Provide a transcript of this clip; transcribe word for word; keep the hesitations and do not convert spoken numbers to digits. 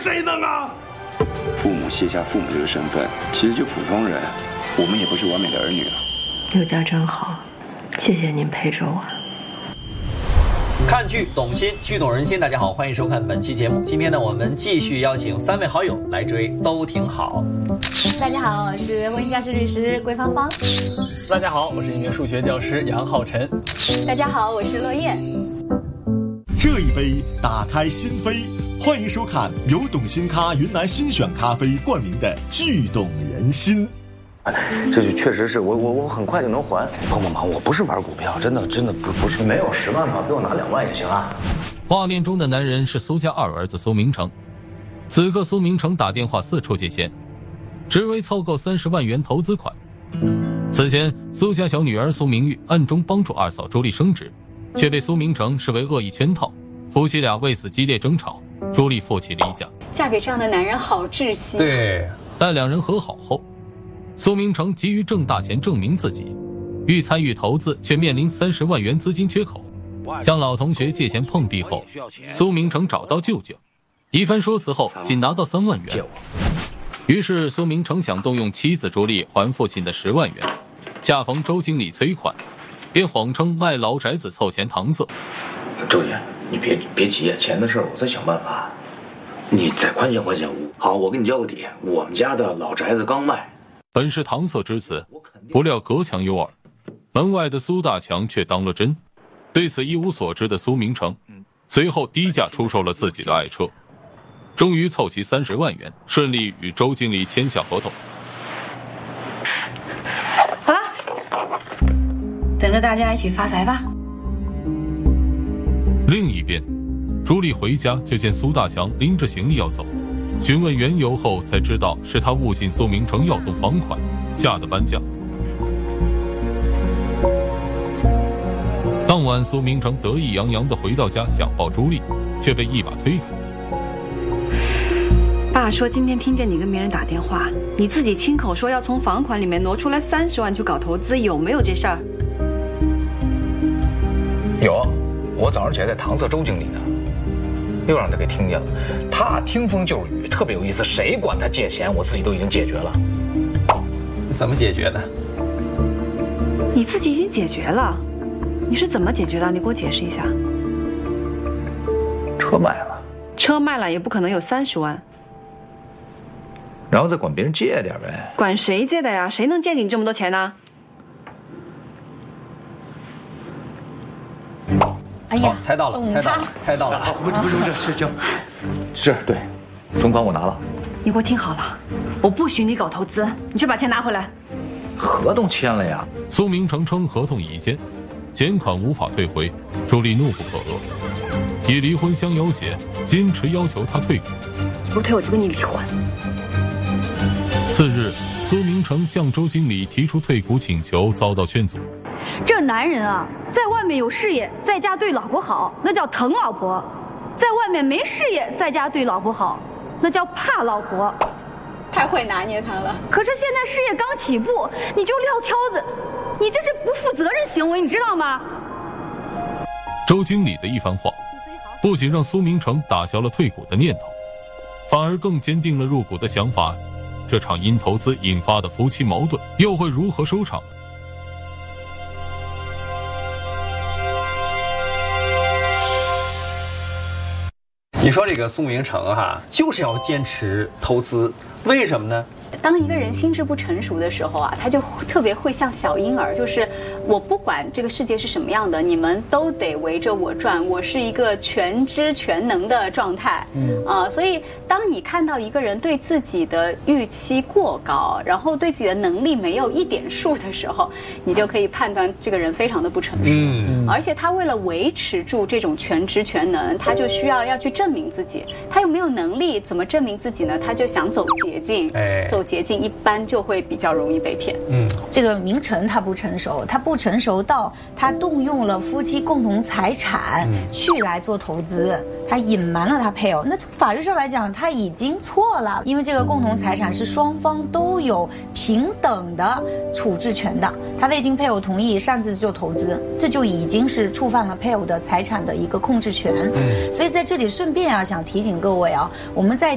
谁能啊？ 父母卸下父母这个身份，其实就普通人，我们也不是完美的儿女了。 刘家真好，谢谢您陪着我。 看剧懂心，剧懂人心。大家好，欢迎收看本期节目。今天呢，我们继续邀请三位好友来追都挺好。 大家好，我是婚姻家事律师桂芳芳。 大家好，我是一名数学教师杨浩晨。 大家好，我是乐燕。 这一杯打开心扉，欢迎收看由懂心咖云南新选咖啡冠名的剧懂人心。 这就确实是我我我很快就能还，帮帮忙！我不是玩股票，真的真的不不是。没有十万的话，给我拿两万也行啊。 画面中的男人是苏家二儿子苏明成，此刻苏明成打电话四处借钱，只为凑够三十万元投资款。此前，苏家小女儿苏明玉暗中帮助二嫂朱莉升职，却被苏明成视为恶意圈套，夫妻俩为此激烈争吵，朱莉负气离家。 嫁给这样的男人好窒息。 对， 但两人和好后，苏明成急于挣大钱证明自己，欲参与投资却面临三十万元资金缺口，向老同学借钱碰壁后，苏明成找到舅舅，一番说辞后仅拿到三万元。于是苏明成想动用妻子朱莉还父亲的十万元，恰逢周经理催款，便谎称卖老宅子凑钱搪塞。 周姐，你别别急，钱的事儿我再想办法，你再宽限宽限我。好，我给你交个底，我们家的老宅子刚卖。 本是搪塞之词，不料隔墙有耳，门外的苏大强却当了真。对此一无所知的苏明成，随后低价出售了自己的爱车，终于凑齐三十万元，顺利与周经理签下合同。 好了，等着大家一起发财吧。 另一边，朱莉回家就见苏大强拎着行李要走。询问缘由后才知道是他误信苏明成要动房款，吓得搬家。当晚苏明成得意洋洋地回到家想抱朱莉，却被一把推开。 爸说今天听见你跟别人打电话，你自己亲口说要从房款里面挪出来三十万去搞投资，有没有这事儿？ 有，我早上起来在搪塞周经理呢，又让他给听见了。他听风就是雨，特别有意思。谁管他借钱，我自己都已经解决了。 怎么解决的？ 你自己已经解决了，你是怎么解决的？你给我解释一下。 车卖了， 车卖了也不可能有三十万， 然后再管别人借点呗。 管谁借的呀？谁能借给你这么多钱呢？ 哎呀， 猜到了，猜到了，猜到了！ 不是不是不是是这，是对，存款我拿了。 你给我听好了，我不许你搞投资，你去把钱拿回来。 合同签了呀。 苏明成称合同已签，钱款无法退回，朱莉怒不可遏，以离婚相要挟，坚持要求他退股。 不退我就跟你离婚。 次日，苏明成向周经理提出退股请求，遭到劝阻。 这男人啊，在外面有事业，在家对老婆好，那叫疼老婆；在外面没事业，在家对老婆好，那叫怕老婆。 太会拿捏他了。 可是现在事业刚起步，你就撂挑子，你这是不负责任行为，你知道吗？ 周经理的一番话，不仅让苏明成打消了退股的念头，反而更坚定了入股的想法。这场因投资引发的夫妻矛盾又会如何收场？ 你说这个苏明成哈，就是要坚持投资，为什么呢？ 当一个人心智不成熟的时候啊，他就特别会像小婴儿，就是我不管这个世界是什么样的，你们都得围着我转，我是一个全知全能的状态。嗯啊，所以当你看到一个人对自己的预期过高，然后对自己的能力没有一点数的时候，你就可以判断这个人非常的不成熟。嗯，而且他为了维持住这种全知全能，他就需要要去证明自己。他又没有能力，怎么证明自己呢？他就想走捷径。哎，走捷径一般就会比较容易被骗。嗯， 这个明成他不成熟，他不成熟到他动用了夫妻共同财产去来做投资，他隐瞒了他配偶。那从法律上来讲，他已经错了，因为这个共同财产是双方都有平等的处置权的，他未经配偶同意擅自做投资，这就已经是触犯了配偶的财产的一个控制权。所以在这里顺便啊，想提醒各位啊，我们在